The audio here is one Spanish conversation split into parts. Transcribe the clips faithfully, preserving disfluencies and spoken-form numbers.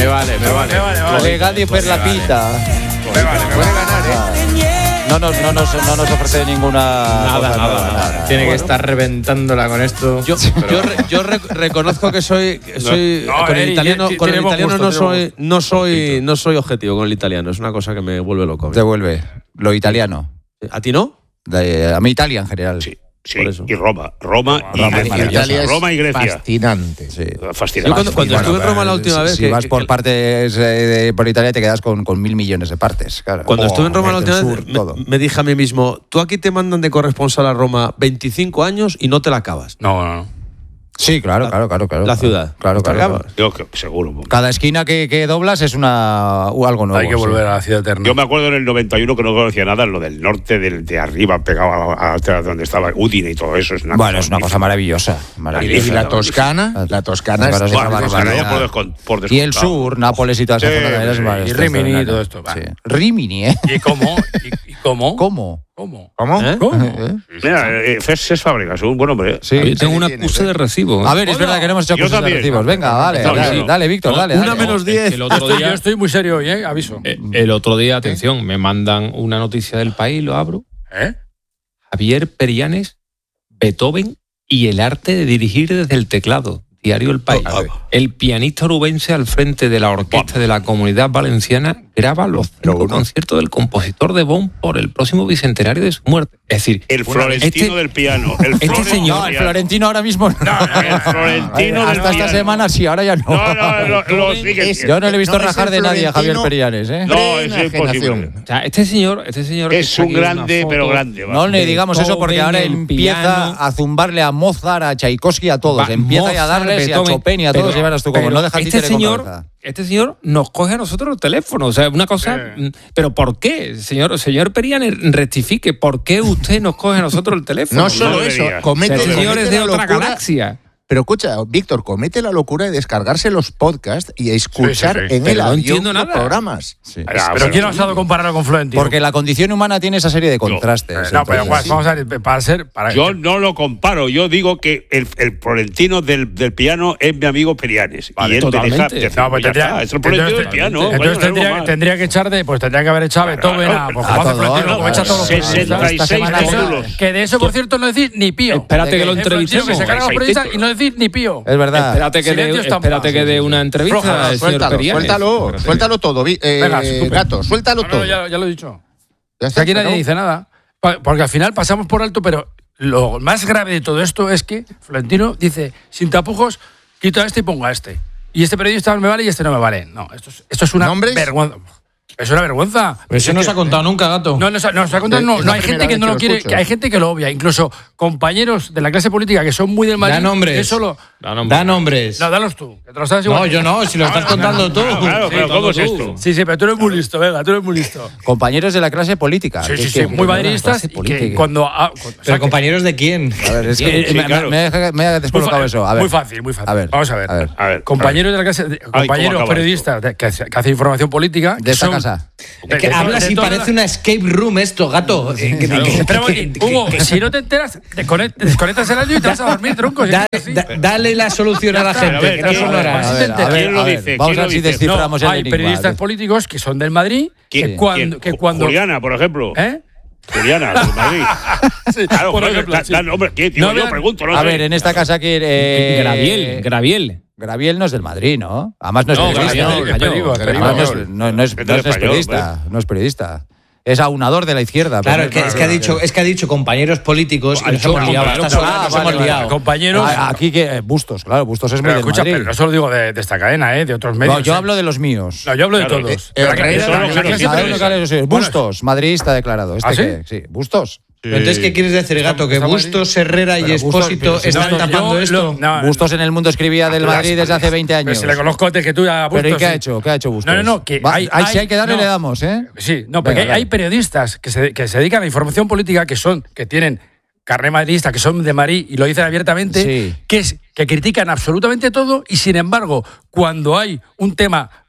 Me vale, me vale. Me vale, me vale. Legal per la pita. Me vale, me Puede vale. ganar, ¿eh? No nos, no, nos, no nos ofrece ninguna. Nada, cosa, nada, nada. Tiene que Bueno. estar reventándola con esto. Yo, yo, re- yo re- reconozco que soy, soy No, con el Eri, italiano, tiene- con el tiene buen italiano gusto, no tiene buen soy, no soy, no soy objetivo con el italiano. Es una cosa que me vuelve loco. Devuelve. Lo italiano. ¿A ti no? De, a mi Italia en general. Sí, sí. Por eso. Y Roma. Roma y Roma, Grecia. maravillosa. Italia es Roma y Grecia. fascinante. Sí. Fascinante. Yo cuando, cuando Bueno, estuve en Roma la si- última vez. Si que- vas que- por que- partes eh, de, por Italia te quedas con, con mil millones de partes. Claro. Cuando Oh, estuve en Roma la norte, última sur, vez, todo. me, me dije a mí mismo: tú aquí te mandan de corresponsal a Roma veinticinco años y no te la acabas. No, no, no. Sí, claro, claro, claro, claro. La ciudad. Claro, ¿Te claro. acabas? claro. Yo que- seguro. Cada esquina que, que doblas es una u- algo nuevo. Hay que sí. volver a la ciudad eterna. Yo me acuerdo en el noventa y uno que no conocía nada, lo del norte, del, de arriba, pegado a, a- a donde estaba Udine y todo eso. Es una Bueno, es una cosa maravillosa. Y maravillosa. la Toscana, la Toscana Bueno, es sí, Bueno, una pues, barbaridad. por descon- por Y el descontado. sur, Nápoles y toda esa Sí, zona también es sí. mar- Y es Rimini y extraordinario. todo esto, va. Sí. Rimini, ¿eh? ¿Y cómo? ¿Y, y cómo? ¿Cómo? ¿Cómo? ¿Cómo? ¿Eh? ¿Cómo? ¿Eh? Mira, eh, Cés Fábregas, un buen hombre. ¿eh? Sí. Yo tengo un tienes, acuse ¿eh? de recibo. A ver, es verdad que no hemos hecho Yo cosas de también. recibos. Venga, vale, No, dale, yo no. dale, Víctor, No, dale. una dale. menos diez. El otro Yo día, estoy muy serio hoy, ¿eh? Aviso. eh, el otro día, atención, me mandan una noticia del País, lo abro. ¿Eh? Javier Perianes, Beethoven y el arte de dirigir desde el teclado. Diario El País. Ah, El pianista urubense al frente de la orquesta de la Comunidad Valenciana graba los cinco conciertos del compositor de Bonn por el próximo bicentenario de su muerte. Es decir, El florentino este- del piano. El este florentino señor- No, el del piano. Florentino ahora mismo no. El florentino del Hasta esta piano. semana sí, ahora ya no. No, no, lo, lo sigue Es- siendo. Yo no le he visto No, es rajar el de nadie a Javier Florentino. Perianes, ¿eh? No, es Enajenación. imposible. o sea, este señor, este señor que Es está un aquí en una grande, foto, pero grande. va. No le digamos eso porque Beethoven, ahora el empieza piano. a zumbarle a Mozart, a Tchaikovsky, a todos. Va, empieza ya a Mozart, darles y a Beethoven, Chopin y a todos. pero- Y verás tú como pero no deja el este títere con señor, cabeza. este señor nos coge a nosotros el teléfono. O sea, una cosa. Sí. mm, ¿Pero por qué? Señor, señor Perianes, rectifique. ¿Por qué usted nos coge a nosotros el teléfono? No solo eso, debería. comete, Ese señor comete es de la otra locura. galaxia. Pero escucha, Víctor, comete la locura de descargarse los podcasts y escuchar Sí, sí, sí. en Pero el no avión entiendo los nada. programas. Sí. Ah, Pero bueno, ¿quién ha osado compararlo con Florentino? Porque la condición humana tiene esa serie de contrastes. Eh, no, pero entonces, pues, vamos a ver, para ser... Para Yo no lo comparo, yo digo que el, el florentino del, del piano es mi amigo Perianes. Vale, y él totalmente. me deja. No, pues ya tendría, está, es el florentino del piano. entonces coño, no es tendría, normal. tendría que echar de, pues tendría que haber echado a Beethoven a, pues, a como hace todo, Florentino, no, como echa todos los sesenta y periodistas. seis Esta semana- módulos. Que de eso, por cierto, no decís ni pío. Espérate que lo Eh, Florentino entrevistemos. que se carga a los periodistas y no decís ni pío. Es verdad. Espérate que dé, Silencio estampa. espérate que dé una entrevista Floja, al señor Suéltalo, Perianes. suéltalo, Espérate. suéltalo todo. Vi- eh, Venga, estupendo. Gato, suéltalo No, no, todo. ya, ya lo he dicho. Ya O sea, aquí está, nadie ¿no? dice nada. Pa- Porque al final pasamos por alto, pero lo más grave de todo esto es que Florentino dice, sin tapujos, quito a este y pongo a este. Y este periodista me vale y este no me vale. No, esto es, esto es una ¿Nombres? vergüenza. Es una vergüenza. Pero eso no se ha contado nunca, gato. No, no, se- no, se ha contado, Es no, la no hay primera gente que vez no que lo lo quiere, escucho. que hay gente que lo obvia, incluso compañeros de la clase política que son muy del Madrid. Da nombres. Eso lo, Da nombres. Da nombres. no, dalos tú, que te lo sabes igual. No, yo no, si lo estás contando tú. Claro, claro, pero Sí, ¿cómo es tú. esto? Sí, sí, pero tú eres muy listo, venga, tú eres muy listo. Compañeros de la clase política. Sí, que- sí, que- sí, que- muy de la madridistas clase y que política. cuando... ah, cu- o sea, Pero que- compañeros de quién? A ver, es que Sí, me, claro. me, me, me ha muy, descolocado fa- eso. A ver. muy fácil, muy fácil. A ver, Vamos a ver. a ver. A ver, Compañeros de la clase, de- ¿cómo compañeros acaba periodistas de- que, hace- que hacen información política. De que esta son- casa. de- Que de- habla de así, toda parece la- una escape room esto, gato. Eh, que- Claro. que- Espera un que- momentín. que- Hugo, que- si no te enteras, desconect- desconectas el audio y te vas a dormir, tronco. Da- Sí, sí. da- dale la solución a la Ya está. gente, A ver, que no ¿quién- son a ver, horas. A ver, a ver, ¿Quién lo a ver, dice? Vamos ¿Quién a lo ver si dice? desciframos No, el hay enigma. periodistas políticos que son del Madrid ¿Quién? que cuando, ¿Quién? que cuando Juliana, por ejemplo. ¿Eh? Juliana, de Madrid. Sí, Claro, por joder, ejemplo, da- sí. da nombre. ¿Quién? Digo, No, yo vean- pregunto, no A sé. ver, en esta casa aquí. Eh, Graviel, Graviel. Graviel no es del Madrid, ¿no? Además no es No, periodista. Graviel, Español, Perigo, español. Además, no Español. es, no, no es, Es no es español, periodista. No es periodista. Es aunador de la izquierda. Claro, pero es que, no- es que ha dicho, es que ha dicho compañeros políticos y nos hemos liado. A estas horas Ah, nos vale, hemos vale. liado. Compañeros. Ah, aquí que eh, Bustos, claro, Bustos es muy Pero del escucha, Madrid. pero no solo digo de, de esta cadena, ¿eh? De otros medios. No, yo ¿eh? hablo de los míos. No, yo hablo de Claro, todos. eh, De la el cadena- rey de la- era- de la era- clase era- ¿Sabes lo periodista. que haré? Sí, Bueno, Bustos, madridista declarado. ¿Este ¿Ah, sí? qué? Sí, Bustos. Entonces, ¿qué quieres decir, gato? ¿Que está mal Bustos, Herrera y Pero Bustos, Expósito pero si están no, tapando yo esto? lo- no, Bustos en el mundo escribía del Pero Madrid desde hace veinte Pero años. si le conozco antes que tú a Bustos. ¿Pero y qué ha sí. hecho? ¿Qué ha hecho Bustos? No, no, no, que Va- hay- ahí si hay- hay que darle, no. le damos, ¿eh? Sí, no, porque Venga, hay, dale. hay periodistas que se, que se dedican a la información política que son, que tienen carné madridista, que son de Madrid y lo dicen abiertamente, Sí. que es que critican absolutamente todo y sin embargo, cuando hay un tema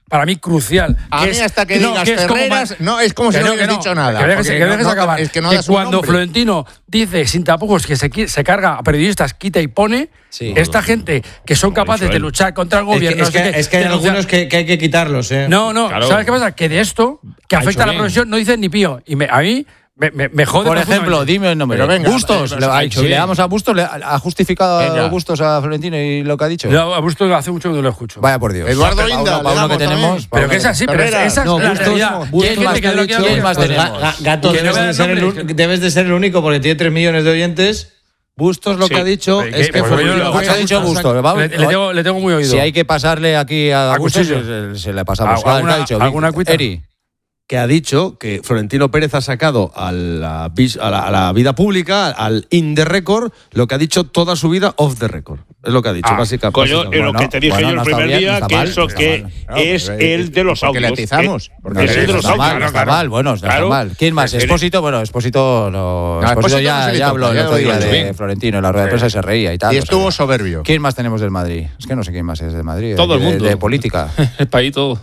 para mí crucial. A que mí es- hasta que no, digas que es como Ferreras, más- no, es como si que no que hubieras dicho nada. Que dejes, porque que dejes no- acabar. es que no Que das un cuando nombre. Florentino dice sin tapujos que se, qui- se carga a periodistas, quita y pone, Sí. esta gente que son capaces de luchar contra el Es que, gobierno. es no sé que- qué, es que hay denunciar- algunos que, que hay que quitarlos, ¿eh? No, no, Claro. ¿sabes qué pasa? Que de esto, que Ha afecta hecho a la bien. profesión, no dicen ni pío. Y me- a mí me, me, me jode. Por ejemplo, profundamente. dime el nombre. Pero venga, Bustos. pero Le, ha ha hecho si le bien. damos a Bustos, le, ¿ha justificado Venga. a Bustos a Florentino y lo que ha dicho? Yo a Bustos hace mucho que no lo escucho. Vaya por Dios. Eduardo Para Inda, uno- le para uno damos que tenemos. también. Pero que es así, pero Ferreras. esa es No, la Bustos- realidad. Bustos Y hay gente más que que no ha lo dicho- quiere ¿Quién más oír. tenemos? Ga- Gato, Que no debes vean de, ser el, nombres, un- que- debes de ser el único porque tiene tres millones de oyentes. Bustos lo Sí. que ha dicho Oye, es ¿qué? que Pues yo Florentino- lo Lo que ha dicho Bustos. vamos- Le, le tengo, le tengo muy oído. Si hay que pasarle aquí a, A Bustos, cuchillo. se, se le pasamos. ¿Alguna- A ver, ¿qué ha dicho? alguna cuita? Eri. que ha dicho que Florentino Pérez ha sacado a la, vis- a la, a la vida pública, al in the record, lo que ha dicho toda su vida off the record. Es lo que ha dicho, Ah, básicamente. Coño, básicamente. en lo que te dije bueno, yo no el está primer bien, no día, está que mal, eso no está que mal. Claro, es pero, eh, el de los porque le audios. atizamos, Eh, porque es le el de No los está mal, audios. no está claro. mal. Bueno, no está Claro. mal. ¿Quién más? Eres- Expósito, bueno, Expósito no. No, Expósito Expósito ya, no se le ya toca, habló el ya otro lo día digo de yo. Florentino, en la rueda de prensa y se reía y tal. Y o sea, estuvo soberbio. ¿Quién más tenemos del Madrid? Es que no sé quién más es del Madrid. Todo el de- mundo. De, política. El país todo.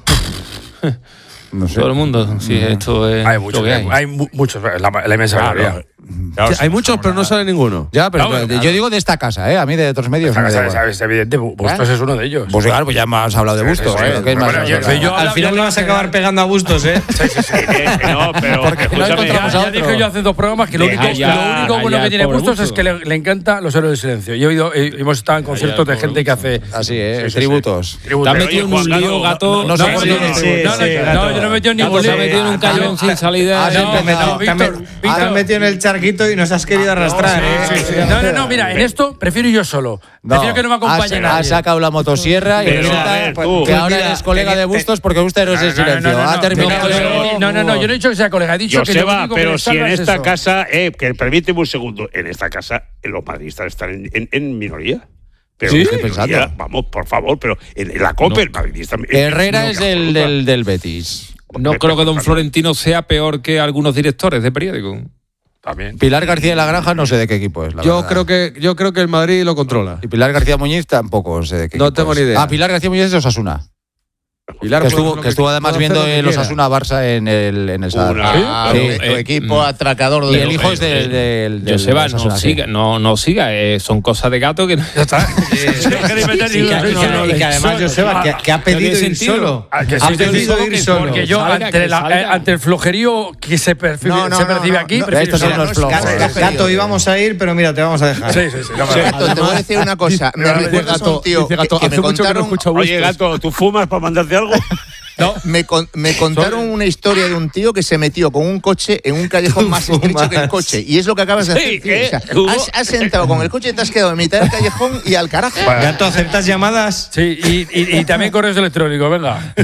No sé. Todo el mundo. Sí, esto es Hay lo muchos, que hay, hay mu- muchos, la, la inmensa mayoría. Sí, hay muchos, pero no sale ninguno. Ya, pero No, yo claro. digo de esta casa, ¿eh? A mí de otros medios. Esta no me da casa, igual. es, es evidente, Bustos es uno de ellos. Pues claro, pues ya me has hablado de Bustos. sí, ¿eh? sí. ¿Qué más? Bueno, yo- O sea, yo- Al final le vas a acabar pegando a Bustos, ¿eh? Eh, no, pero Porque no escúchame, encontramos Ya, a ya otro. dije yo hace dos programas que lo Deja único, ya, lo único bueno allá que tiene por Bustos es Bustos. que le, le encanta los héroes del silencio. Yo he oído, eh, hemos estado en conciertos de por gente que hace Así, ¿eh? Sí, sí, sí. tributos. tributos. Te has Pero, metido en oye, un Juan lío, Gato, gato. no- no No, sé no, por no, qué no, no- sí, no, sí, no, Gato. yo no me he metido en Gato ningún se ha lío. metido en un callón sin salida. has No, empezado. no, Víctor, Te has Víctor. metido en el charquito y nos has querido arrastrar, ¿eh? Sí, sí. No, no, no, mira, en esto prefiero ir yo solo. Prefiero que no me acompañe has, nadie. has sacado la motosierra y Pero, resulta a ver, tú. que ahora Mira, eres colega te- de Bustos porque Bustos héroes del No, no, silencio. no, no, Ha no, terminado. no, eso. no, no, no, yo no he dicho que sea colega, he dicho que lo Joseba, único que pero me si salva en es esta eso. casa, eh, que permíteme un segundo, en esta casa eh, los madridistas están en, en- en minoría. Pero ¿Sí? en Estoy minoría, pensando. vamos, por favor, pero en, en la COPE el madridista. Herrera es minoría del, absoluta. del, del Betis. No creo que don Florentino sea peor que algunos directores de periódico. También. Pilar García de la Granja no sé de qué equipo es. La Yo verdad. creo que yo creo que el Madrid lo controla. Y Pilar García Muñiz tampoco sé de qué No equipo tengo es. ni idea. Ah, Pilar García Muñiz es de Osasuna. Pilar Que puede estuvo, hacer lo que estuvo además puede hacer viendo lo que el quiera. Osasuna Barça en el, en el Sadar. Una- Ah, Sí. tu, tu Eh, equipo mm. atracador de Y el los- hijo es del. del, del Joseba, no Osasuna, sí. siga, no, no siga, eh, son cosas de gato que no. Ya está. No queréis meter Y que, ningún- y que- y que además, Joseba, que, que ha pedido tiene ir sentido. solo. Ah, que Ha sí, pedido sí, ir sí, solo. Porque yo, Salga, ante, que la- salga. eh, ante el flojerío que se percibe, No, no, se no, percibe no, aquí, no, prefiero estos son ir los solo. flojos. Gato, Gato, Gato, íbamos a ir, pero mira, te vamos a dejar. Sí, sí, sí. no me- Gato, te voy a decir una cosa. Me Dice recuerdas a Gato, un tío dice Gato, que, que hace me mucho que no contaron. escucho a Oye, Bustos. gato, ¿tú fumas para mandarte algo? No, me, con- me contaron una historia de un tío que se metió con un coche en un callejón más estrecho que el coche. Y es lo que acabas de Sí, hacer, tío. ¿eh? O sea, Hugo. has, has entrado con el coche y te has quedado en mitad del callejón y al carajo. Gato, ¿aceptas llamadas? Sí, y, y, y también correos electrónicos, venga.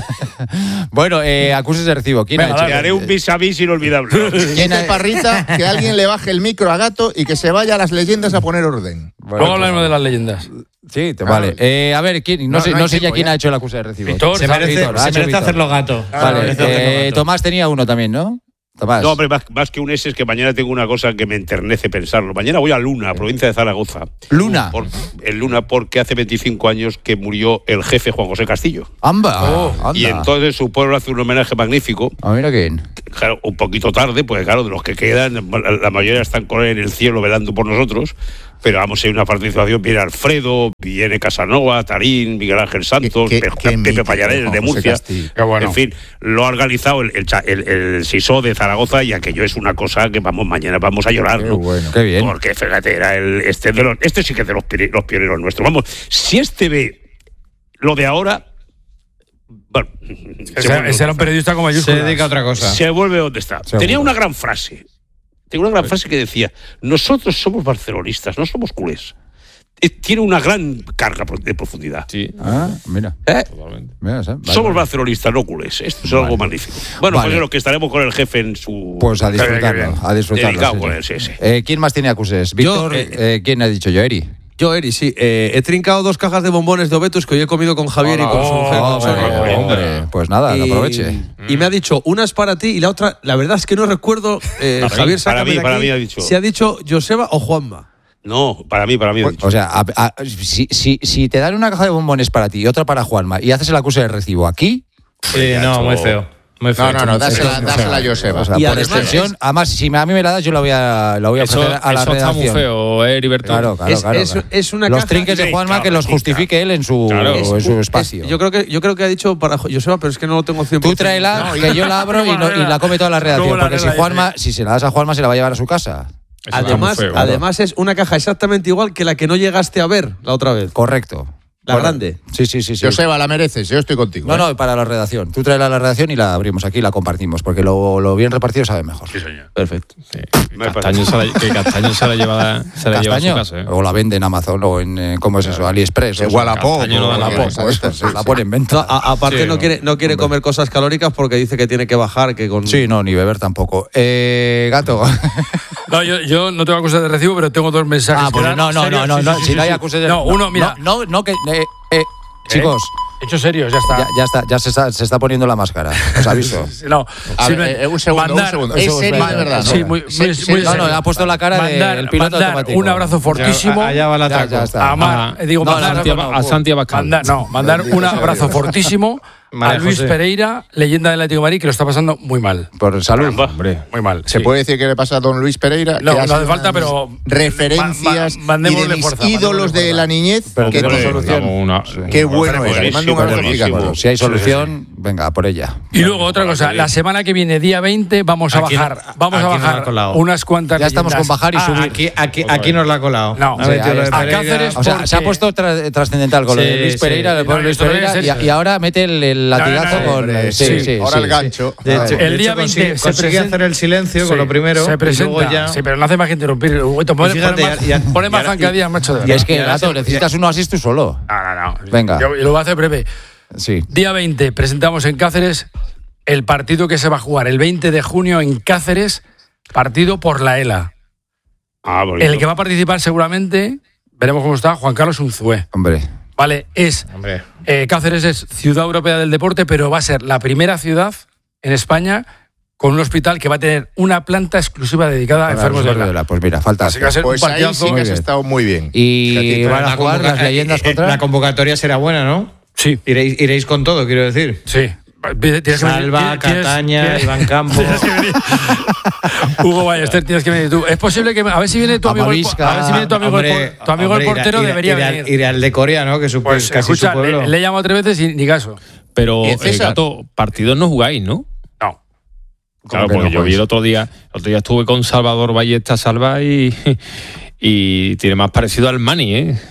Bueno, eh, acuses de recibo. ¿Quién Venga, ha hecho? Te haré un vis a vis inolvidable. Dice Parrita que alguien le baje el micro a Gato y que se vaya a las leyendas a poner orden. Bueno, Luego hablaremos de las leyendas. Sí, te vale. Eh, Eh, a ver, ¿quién? No, No, sé, no no hay sé ya tiempo, quién ya. ha hecho el acuse de recibo. Víctor, Se merece, Víctor, ha se hecho merece Víctor. hacerlo gato. Vale, Merece hacerlo eh, gato. Tomás tenía uno también, ¿no? Tomás. No, hombre, más, más que un ese es que mañana tengo una cosa que me enternece pensarlo. Mañana voy a Luna, provincia de Zaragoza. Luna. Por, en Luna porque hace veinticinco años que murió el jefe Juan José Castillo. Amba. Oh, anda. Y entonces su pueblo hace un homenaje magnífico. Ah, mira quién. Claro, un poquito tarde, porque claro, de los que quedan, la, la mayoría están con él en el cielo velando por nosotros. Pero vamos, hay una participación, viene Alfredo, viene Casanova, Tarín, Miguel Ángel Santos, Qué- qué- Pe- qué Pepe mítico, Pallares Juan de José Murcia. Castillo. Qué bueno. En fin, lo ha organizado el, el, cha- el, el S I S O de Zaragoza y aquello es una cosa que vamos mañana vamos a llorar. Qué ¿no? bueno. Qué bien. Porque fíjate, era el, este, de los, este sí que es de los, pire- los pioneros nuestros. Vamos, si este ve lo de ahora. Bueno, se Ese, vuelve ese era un donde periodista con Se mayúsculas. dedica a otra cosa. está. Se vuelve donde está. Seguro. Tenía una gran frase. Tenía una gran frase que decía: nosotros somos barcelonistas, no somos culés. Eh, Tiene una gran carga pro- de profundidad. Sí, Ah, mira. ¿Eh? totalmente. Mira, ¿sabes? Vale, Somos vale. barcelonistas, no culés. Esto es algo magnífico. Bueno, Vale. pues es lo que estaremos con el jefe en su. Pues a Qué bien, qué disfrutarlo. bien. A disfrutarlo. Dedicado sí, con sí. él, sí, sí. Eh, ¿Quién más tiene acuses? Víctor, eh, eh, ¿quién ha dicho yo? Eri. Yo, Eri, sí. Eh, he trincado dos cajas de bombones de Obetus que hoy he comido con Javier y con su mujer. Oh, con Sonia. hombre, hombre. Pues nada, que Y- aproveche. Y me ha dicho, una es para ti y la otra, la verdad es que no recuerdo, eh, Para mí, Javier, para sácame mí, de para aquí, mí ha dicho. si ha dicho Joseba o Juanma. No, para mí, para mí. ha dicho. O sea, a- a- si, si, si te dan una caja de bombones para ti y otra para Juanma y haces el acuse de recibo aquí, Sí, no, muy feo. Muy feo. No, no, no, dásela, dásela a Joseba. O sea, Y por además extensión, es- además, si a mí me la das, yo la voy a, la voy a Eso, ofrecer a la eso está redacción. muy feo, ¿eh, Heriberto? Claro, claro, Es- claro, es- claro. es una Los caja- trinques de Sí, Juanma claro, que los sí, justifique él en su, Claro. en su Es- espacio. yo, creo que, yo creo que ha dicho para Joseba, pero es que no lo tengo cien por ciento. Tú tráela, que yo la abro y, no- y la come toda la redacción. ¿Cómo la Porque si, regla Juanma, si se la das a Juanma, se la va a llevar a su casa. Eso está Además, muy feo. además es una caja exactamente igual que la que no llegaste a ver la otra vez. Correcto. La Bueno, grande. Sí, sí, sí. sí. Joseba, la mereces, yo estoy contigo. No, ¿eh? no, para la redacción. Tú tráela a la redacción y la abrimos aquí y la compartimos, porque lo, lo bien repartido sabe mejor. Sí, señor. Perfecto. Sí. Castaño se la, que Castaño se la lleva, se la lleva a su Castaño, casa. ¿eh? o la vende en Amazon o en, eh, ¿cómo es eso? AliExpress. De o sea, Wallapop. Castaño no da la o- popa, o- Eso, sí, la sí. pone en venta. No, a- aparte Sí, no no. quiere, no quiere Hombre. comer cosas calóricas porque dice que tiene que bajar, que con... Sí, no, ni beber tampoco. Eh, gato. No, yo, yo no tengo acusas de recibo, pero tengo dos mensajes. Ah, que pues dar. no, no, ¿Serio? no, no, Sí, no, sí, si sí, no hay sí. acusación. No, uno, mira. No, no, que. eh, eh, chicos, Hechos serios, ya está. ya, ya está, ya se está, se está poniendo la máscara. Os aviso. Sí, No, A sí, ver, me- eh, un segundo, mandar- un segundo. un Es segundo, serio de espera. verdad, ¿no? Sí, muy, Se- muy, se- muy No, no, serio. le ha puesto la cara Mandar- del piloto mandar automático. un abrazo fortísimo. Allá va la Ya, taco. ya está. a Mar- Ah, digo, no, mandar, Santi Ab- a Santi Abascal. mandar- no, mandar un abrazo fortísimo a María Luis José. Pereira, leyenda del Atlético de Madrid, que lo está pasando muy mal. Por salud. Caramba. Hombre. Muy mal. ¿Se sí. puede decir que le pasa a don Luis Pereira? No, Que ha no hace sido falta, una de mis pero- referencias ma- y mandémosle de mis fuerza, ídolos mandémosle de fuerza. la niñez. Pero que tenemos tiene- solución. Damos una- Sí. Qué bueno es. Buenísimo, Le mando un abrazo buenísimo. gigante. Bueno, si hay solución, venga, a por ella. Y luego otra cosa, la semana que viene, día veinte, vamos a Aquí no- bajar, vamos a aquí no la ha bajar colado. unas cuantas Ya estamos leyendas. con bajar y Ah, subir. Aquí, aquí, aquí nos la ha colado. No. Ha Sí, metido ahí lo de está. A Pereira. Cáceres- O sea, se ha Porque- puesto tra- trascendental con lo de Sí, Luis sí. Pereira, le pone No, Luis esto debe Pereira ser- y, y ahora mete el, el latigazo no, no, con. hombre, sí, sí. sí, Ahora sí, el gancho. De hecho, El de día hecho, veinte consigue, se consigue presenta- hacer el silencio Sí, con lo primero. se y presenta, luego ya. sí, pero no hace más que interrumpir. Uy, te Pone, Y fíjate, pone más, ya- ya- pone más y ahora- zancadillas, macho. de Y verdad. es que, Ya, gato, ya- necesitas uno así tú solo. No, no, no. Venga. Yo, yo lo voy a hacer breve. Sí. Día veinte, presentamos en Cáceres el partido que se va a jugar el veinte de junio en Cáceres, partido por la ELA. Ah, bonito. El que va a participar seguramente, veremos cómo está, Juan Carlos Unzué. Hombre. Vale, es Hombre. eh, Cáceres es ciudad europea del deporte, pero va a ser la primera ciudad en España con un hospital que va a tener una planta exclusiva dedicada a enfermos de ELA. Pues mira, falta. Así que va a ser Pues un ahí partidazo. sí que has bien. estado muy bien. Y Gatito. van a La jugar convoca- las leyendas eh, eh, contra. La convocatoria será buena, ¿no? Sí, Iréis, iréis con todo, quiero decir. sí. Tienes que venir- Salva, tienes- Cataña, tienes- Iván Campos. tienes que venir. Hugo Ballester, tienes que venir tú. Es posible que a ver si viene tu amigo, el, po- Amavisca. a ver si viene tu amigo, el, Hombre, por- tu amigo el hombre, portero irá- debería irá- venir. Irá al de Corea, ¿no? Que es su- Pues casi escucha, su pueblo. le, le he llamado tres veces y ni caso. Pero, ¿Y eh, César? gato, partidos no jugáis, ¿no? No. Claro, que porque no yo vi jugáis? el otro día, el otro día estuve con Salvador Ballesta Salva y, y tiene más parecido al Mani, ¿eh?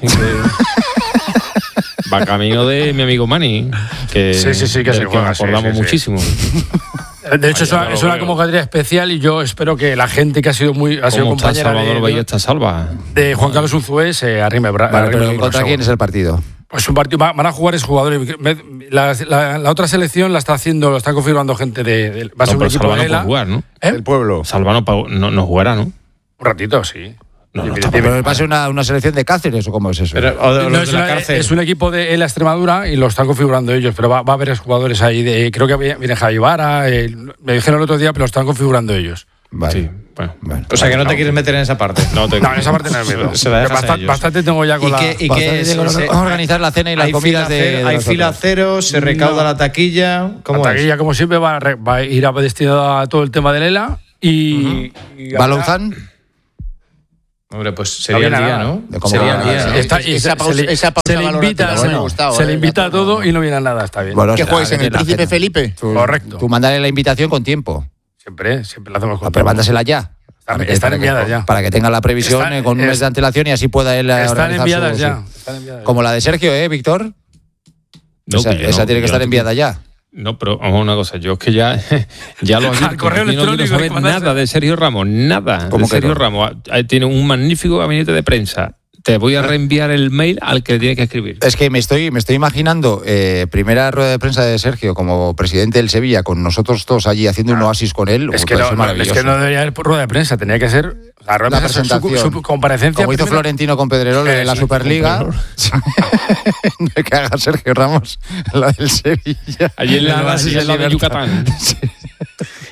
Que va camino de mi amigo Mani, que, Sí, sí, sí, que se del juega, nos sí, acordamos sí, sí. muchísimo. De hecho, es Vaya, una, no es lo una veo. convocatoria especial y yo espero que la gente que ha sido muy ha sido ¿Cómo está compañera Salvador de, Ballesta Salva? de Juan Carlos Unzué se arrime. bra- Vale, arrime pero el ¿contra brazo. quién es el partido? Pues un partido, va- van a jugar esos jugadores. Me- La, la- la otra selección la está haciendo, lo está configurando gente de. de- va a ser No, un pero equipo Salva de no ELA. puede jugar, ¿no? ¿Eh? El pueblo. Salva no, pa- no, no jugará, ¿no? Un ratito, sí. No, no, Dime, tampoco. dime. ¿Pero va a ser una, una selección de Cáceres o cómo es eso? Pero, o de, No, los es, de la una- cárcel. es un equipo de ELA Extremadura y lo están configurando ellos, pero va, va a haber jugadores ahí. De, creo que viene Javi Vara, eh, me dijeron el otro día, pero lo están configurando ellos. Vale. Sí, bueno. Bueno. O sea, que no te quieres meter en esa parte. No, te- No, en esa parte no es miedo. Se la dejas a bastante, ellos. bastante tengo ya con ¿Y la. qué- y Bastante qué es? digo, Se- vamos a organizar la cena y las hay comidas fila de, cero, de Hay nosotros. fila cero, se recauda la taquilla. ¿Cómo la es? taquilla, como siempre, va a, re- va a ir a destinado a todo el tema del ELA y. y ¿Va habrá- Lauzán? Hombre, pues No sería el viene día, nada. ¿no? De cómo Sería va, el día. sí. ¿no? Está- y Esa se- pausa- se le- esa pausa se le invita, valoratoria se, me ha gustado, se le eh, invita a gato. todo y no viene a nada, está bien. Bueno, ¿Qué será, juegas en que el la Príncipe cena. Felipe? Tú- Correcto. Tú mándale la invitación con tiempo. Siempre, siempre la hacemos con Pero todo. mándasela ya. Están- Para que- están para que- enviadas ya. Para que tenga la previsión Están- eh, con un mes es- de antelación y así pueda él eh, Están organizar enviadas su- ya. su- Están enviadas ya. Como la de Sergio, ¿eh, Víctor? No, esa que yo esa no, tiene que yo estar no- enviada ya. No, pero vamos a una cosa, yo es que ya, ya lo Al advierto, correo aquí no quiero electrónico saber que mandaste. nada de Sergio Ramos, nada ¿Cómo de que Sergio no? Ramos. Ah, tiene un magnífico gabinete de prensa. Te voy a reenviar el mail al que le tiene que escribir. Es que me estoy, me estoy imaginando eh, primera rueda de prensa de Sergio como presidente del Sevilla, con nosotros todos allí haciendo un oasis con él. Es uh, que, puede no, ser no, es maravilloso. que no debería haber rueda de prensa, tenía que ser la rueda La de prensa, su- presentación. su, comparecencia. Como hizo primero. Florentino con Pedrerol en la Eso, Superliga. Que haga Sergio Ramos la del Sevilla. Allí en la El base oasis de la de libertad. Yucatán.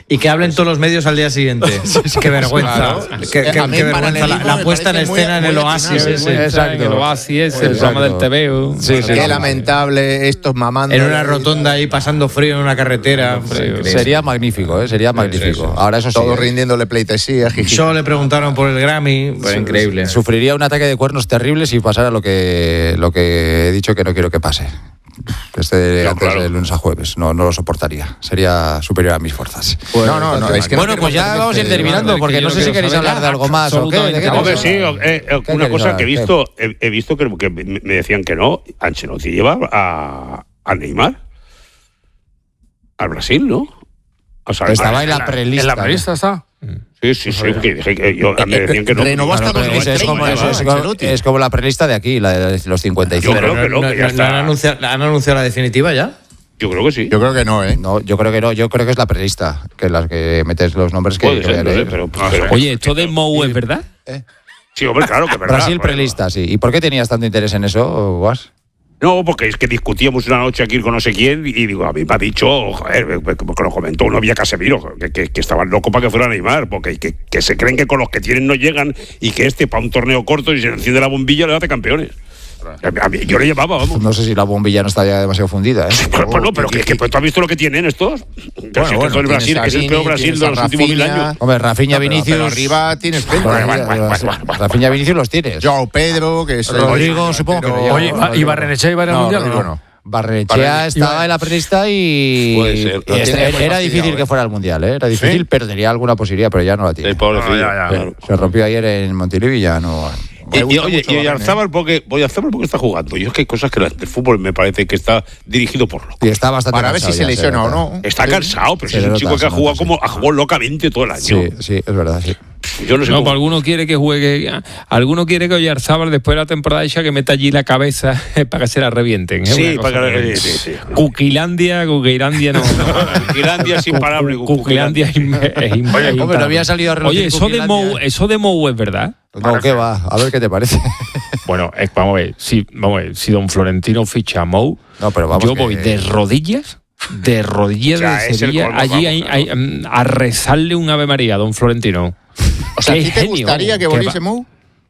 y que hablen todos los medios al día siguiente. Qué vergüenza. Claro. Qué, qué- A mí qué el vergüenza la, paralelismo la me puesta en parece muy- escena en muy el atinado. Oasis. Sí, ese. exacto. En el Oasis, el Exacto. programa del T V. Sí, sí. Qué lamentable estos mamando. En una rotonda ahí pasando frío en una carretera. Increíble. Sería magnífico, ¿eh? Sería magnífico. Ahora eso sí. Todos ¿eh? rindiéndole pleitesía, jiji. Solo le preguntaron por el Grammy. Pues increíble. Sufriría un ataque de cuernos terrible si pasara lo que, lo que he dicho que no quiero que pase. Que esté No, antes claro. de lunes a jueves. No, no lo soportaría. Sería superior a mis fuerzas. No, no, no. Es que no bueno, pues ya queremos vamos a ir hacer- terminando, es que porque yo no no sé si quiero queréis saber hablar de algo más o qué. absolutamente ¿De qué nada. queréis Hombre, sí, hablar? eh, eh, ¿Qué una queréis cosa hablar? que he ¿Qué? visto, he, he visto que, que me decían que no, Ancelotti lleva a, a Neymar al Brasil, ¿no? O sea, Estaba a- en la prelista. En la prelista está. Sí, sí, sí, que dije que yo, me decían que no. Renovó hasta Bueno, pero dos mil es, es como, treinta, es, es ¿no? como, Ancelotti. es como la prelista de aquí, la de los cincuenta y cinco. Yo creo que no, no, que ya no, está. han, anunciado, ¿Han anunciado la definitiva ya? Yo creo que sí. Yo creo que no, ¿eh? No, yo creo que no, yo creo que es la prelista, que las que metes los nombres que, Puede que ser, voy a no sé, leer. pero, pero- Oye, ¿esto de Mou es verdad? Sí, hombre, claro que es verdad. Brasil pero- prelista, sí. ¿Y por qué tenías tanto interés en eso, Guas? No, porque es que discutíamos una noche aquí con no sé quién y digo, a mí me ha dicho, joder, como que lo comentó uno vía Casemiro, que, que, que estaban locos para que fuera Neymar, porque que, que se creen que con los que tienen no llegan y que este para un torneo corto y se enciende la bombilla le hace campeones. A mí- yo le llevaba, vamos. No sé si la bombilla no está ya demasiado fundida, ¿eh? Pues, pues no, pero que, que pues, ¿tú has visto lo que tienen estos? Pero si es que todo el Brasil, que es el peor Brasil de los últimos mil años. Hombre, Rafinha, No, pero- Vinicius. pero arriba tienes frente. Bueno, Bueno, bueno, bueno, bueno, bueno. Rafinha, Vinicius los tienes. Joao Pedro, que es el- Rodrigo, supongo que no llega. Oye, ¿y Barrenechea iba a ir al No, mundial o Rodrigo no? no. Barrenechea Barrenechea estaba en la prelista y, Puede ser. y Lo este- tiene muy era fastidiado, difícil ¿eh? que fuera al mundial, ¿eh? Era difícil, ¿Sí? perdería alguna posibilidad, pero ya no la tiene. El pobrecillo. No, ya, ya. Claro. Se rompió ayer en Montilivi y ya no. Y, Me y, gusta oye, mucho y Barrenechea. Oyarzábal, porque, Oyarzábal, ¿por qué está jugando? Yo es que hay cosas que la- el fútbol me parece que está dirigido por locos. Y está bastante Para ver si cansado se ya, lesiona o nota. no. Está Sí. cansado, pero Se si es le un nota, chico que se ha jugado nota, como ha jugado locamente todo el año. Sí, sí, es verdad, sí. Yo no sé No, cómo- pues alguno quiere que juegue. Alguno quiere que Oyarzábal después de la temporada hecha que meta allí la cabeza para que se la revienten. ¿eh? Sí, Una para cosa que- sí, sí, sí. Cuquilandia, Cuquilandia no. no. Cuquilandia es imparable. Cuquilandia es im- es im- es Hombre, no imparable. había salido a relucir Oye, eso de, Cuquilandia, Mou, ¿eh? eso de Mou es verdad. No, ¿qué va? A ver qué te parece. Bueno, es- vamos a ver, si, vamos a ver, si don Florentino ficha a Mou, No, pero vamos yo que- voy de rodillas, de rodillas O sea, de es el Sevilla, colmo, allí vamos, hay- claro. hay, mm, a rezarle un Ave María a don Florentino. O sea, ¿a Qué ti te genio, gustaría que qué volviese va- Mou?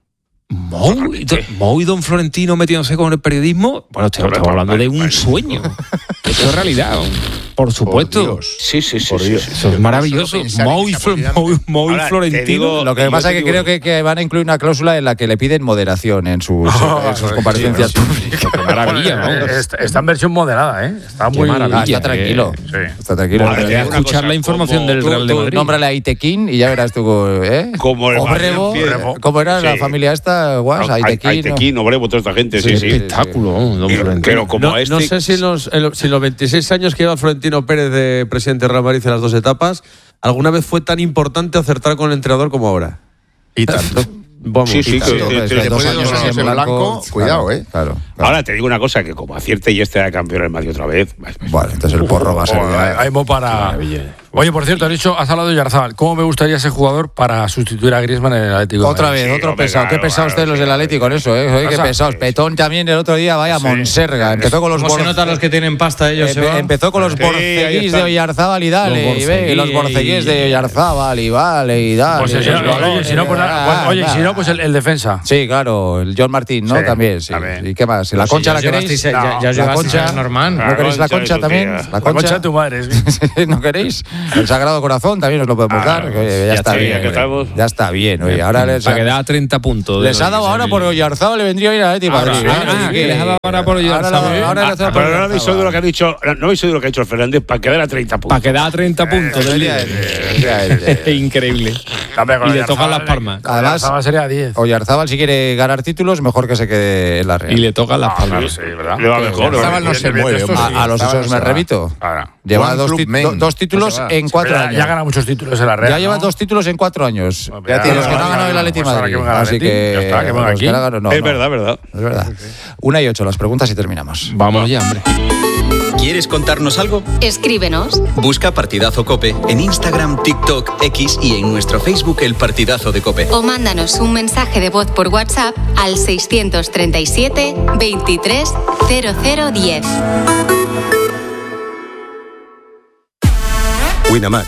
Mou y, don, Mou y don Florentino metiéndose con el periodismo, bueno, estamos, estamos hablando de un sueño. Esto es realidad, por supuesto. Dios. Sí, sí, sí. Por sí, Dios. sí. Eso es maravilloso. Solo pensar Mou en y, esa Flo- posibilidad. Mou- Mou y Ahora, te Florentino. digo- Lo que yo pasa te es que digo- creo que, que van a incluir una cláusula en la que le piden moderación en sus, en sus comparecencias públicas. Qué maravilla, ¿no? Eh, Está, está en versión moderada, ¿eh? Está Qué muy maravilla. Ah, está tranquilo. Sí. Está tranquilo. Vale, Voy a una escuchar cosa, la información como del Tú, Real de tú Madrid. nómbrale a Itequín y ya verás tú, ¿eh? Como el Obrevo, Valencia. ¿cómo era la Sí. familia esta? Guas, Ay- Aitequín. ¿no? Aitequín, Obrevo, toda esta gente, sí, Sí, sí. sí. Espectáculo, don Pero- Florentino. Pero como No, este. no sé si en, los, en los- si en los veintiséis años que lleva Florentino Pérez de presidente de Real Madrid en las dos etapas, alguna vez fue tan importante acertar con el entrenador como ahora. Y tanto. Vamos. Sí, sí, Claro, que- que- después que- de después dos de años dos años en en blanco, blanco, cuidado, claro, ¿eh? Claro, claro. Ahora te digo una cosa, que como acierte y este era campeón del Madrid otra vez. pues, pues, Bueno, entonces el porro va a ser. Oh, ya- hay mo para. Oye, por cierto, has dicho, has hablado de Oyarzábal. ¿Cómo me gustaría ese jugador para sustituir a Griezmann en el Atlético? de Otra Madrid? vez, Sí, otro hombre, pesado. claro, Qué pesado claro, ustedes los sí, del Atlético con eso, ¿eh? Oye, qué Pasa. pesados. Petón también el otro día, vaya, Monserga. Empezó con los ¿Cómo se bor- notan los que tienen pasta ellos? Empe- Seba? empezó con los Sí, ahí borceguís están. de Oyarzábal y dale, Los y ve, y los borceguís. borceguís de Oyarzábal y vale, y dale. Pues, y si no, los oye, balones, si no, pues, ah, nada, bueno, oye, ah, si no, pues el, el defensa. Sí, claro, el John Martín, ¿no? Sí, También, sí. también. ¿Y qué más? ¿La Pues concha si la ya os queréis? llevasteis- ya- ya os la llevasteis concha. a Norman. ¿No queréis la Concha, concha eso, también? tía. La La concha concha. de tu madre. es- ¿No queréis? El Sagrado Corazón también os lo podemos Ah, dar. que, oye, ya, ya está está, bien. ya que oye. estamos. Ya está bien, oye. Ahora les, Para que da treinta puntos. les ha dado ahora por Oyarzábal, le vendría bien a Atlético de Ahora, Madrid. ah, ¿eh? ah, ¿Y que qué? les ha dado ahora por Oyarzábal. Ahora, ahora Ah, les ha dado pero por no habéis oído lo que ha dicho, no habéis oído lo que ha dicho el Fernández para quedar a treinta puntos. Para que da treinta puntos. de líder. Efectivamente. Increíble. También con Y le Oyarzábal, tocan las palmas. Además- Oyarzábal sería diez. Oyarzábal, si quiere ganar títulos, mejor que se quede en la Real. Y le tocan las palmas. Sí, ¿verdad? Le va mejor. le va Oyarzábal no mejor. se mueve, hombre. A, a los Oyarzábal esos se me va. remito. Ahora. Lleva One dos, Club tit- Men. do- dos títulos Pues se va. en cuatro ya, años. ya gana muchos títulos en la Real. Ya lleva ¿no? dos títulos en cuatro años. Ya De los que no ha tiene- ganado el Atleti pues ahora Madrid. que venga el Así Atleti, que. ya está, que venga los aquí. no ha ganado- no, Es no. verdad, verdad. Es verdad. Una y ocho, las preguntas y terminamos. Vamos ya, hombre. ¿Quieres contarnos algo? Escríbenos. Busca Partidazo Cope en Instagram, TikTok, X y en nuestro Facebook El Partidazo de Cope. O mándanos un mensaje de voz por WhatsApp al seiscientos treinta y siete veintitrés cero cero diez. Winamax,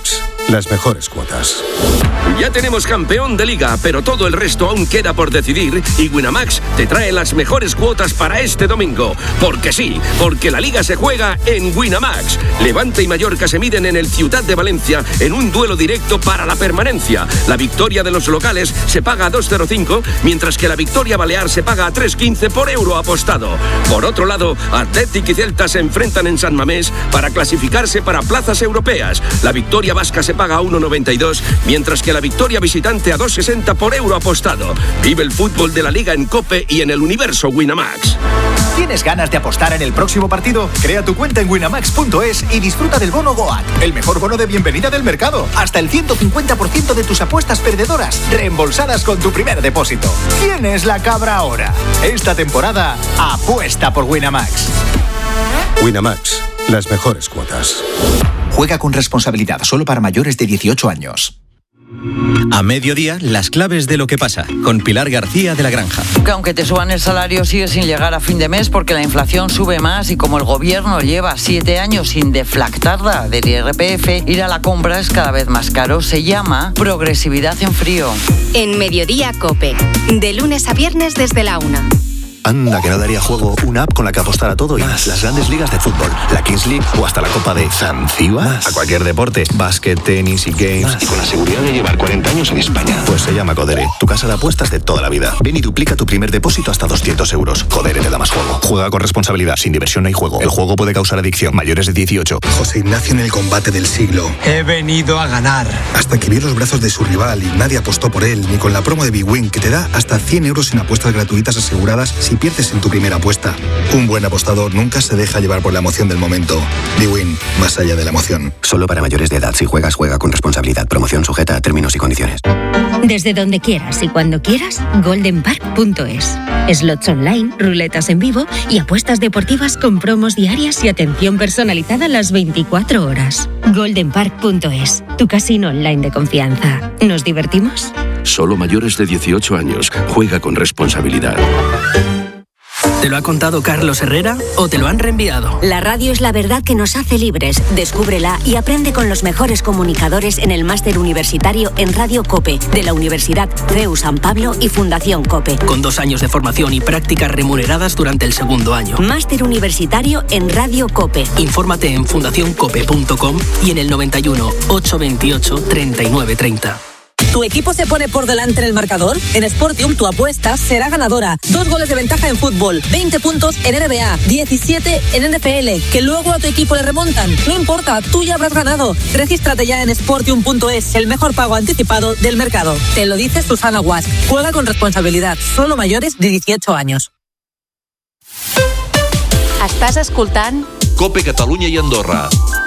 las mejores cuotas. Ya tenemos campeón de liga, pero todo el resto aún queda por decidir y Winamax te trae las mejores cuotas para este domingo. Porque sí, porque la liga se juega en Winamax. Levante y Mallorca se miden en el Ciutat de Valencia en un duelo directo para la permanencia. La victoria de los locales se paga a dos coma cero cinco, mientras que la victoria balear se paga a tres coma quince por euro apostado. Por otro lado, Athletic y Celta se enfrentan en San Mamés para clasificarse para plazas europeas. La victoria vasca se paga a uno coma noventa y dos, mientras que la victoria visitante a dos coma sesenta por euro apostado. Vive el fútbol de la liga en COPE y en el universo Winamax. ¿Tienes ganas de apostar en el próximo partido? Crea tu cuenta en winamax punto es y disfruta del bono Goat, el mejor bono de bienvenida del mercado. Hasta el ciento cincuenta por ciento de tus apuestas perdedoras reembolsadas con tu primer depósito. ¿Quién es la cabra ahora? Esta temporada, apuesta por Winamax. Winamax, las mejores cuotas. Juega con responsabilidad, solo para mayores de dieciocho años. A mediodía, las claves de lo que pasa, con Pilar García de la Granja. Que aunque te suban el salario, sigue sin llegar a fin de mes porque la inflación sube más y como el gobierno lleva siete años sin deflactarla del I R P F, ir a la compra es cada vez más caro. Se llama progresividad en frío. En Mediodía COPE, de lunes a viernes desde la una. Anda, que no daría juego una app con la que apostar a todo y más. Las grandes ligas de fútbol, la Kings League o hasta la Copa de Zanzíbar. A cualquier deporte, básquet, tenis y games. Más. Y con la seguridad de llevar cuarenta años en España. Pues se llama Codere, tu casa de apuestas de toda la vida. Ven y duplica tu primer depósito hasta doscientos euros. Codere te da más juego. Juega con responsabilidad, sin diversión no hay juego. El juego puede causar adicción. Mayores de dieciocho. José Ignacio en el combate del siglo. He venido a ganar. Hasta que vio los brazos de su rival y nadie apostó por él, ni con la promo de Big Win, que te da hasta cien euros en apuestas gratuitas aseguradas si pierdes en tu primera apuesta. Un buen apostador nunca se deja llevar por la emoción del momento. Big Win, más allá de la emoción. Solo para mayores de edad. Si juegas, juega con responsabilidad. Promoción sujeta a términos y condiciones. Desde donde quieras y cuando quieras, golden park punto es. Slots online, ruletas en vivo y apuestas deportivas con promos diarias y atención personalizada las veinticuatro horas. golden park punto es, tu casino online de confianza. ¿Nos divertimos? Solo mayores de dieciocho años. Juega con responsabilidad. ¿Te lo ha contado Carlos Herrera o te lo han reenviado? La radio es la verdad que nos hace libres. Descúbrela y aprende con los mejores comunicadores en el máster universitario en Radio COPE de la Universidad C E U San Pablo y Fundación COPE. Con dos años de formación y prácticas remuneradas durante el segundo año. Máster universitario en Radio COPE. Infórmate en fundación cope punto com y en el noventa y uno, ochocientos veintiocho, treinta y nueve treinta. ¿Tu equipo se pone por delante en el marcador? En Sportium tu apuesta será ganadora. Dos goles de ventaja en fútbol, veinte puntos en N B A, diecisiete en N F L. Que luego a tu equipo le remontan. No importa, tú ya habrás ganado. Regístrate ya en sportium punto es, el mejor pago anticipado del mercado. Te lo dice Susana Guas. Juega con responsabilidad. Solo mayores de dieciocho años. Estàs escoltant COPE Catalunya i Andorra.